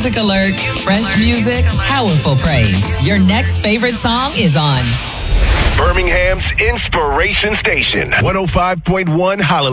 music alert, fresh music, powerful praise. Your next favorite song is on Birmingham's Inspiration Station, 105.1 Hallelujah.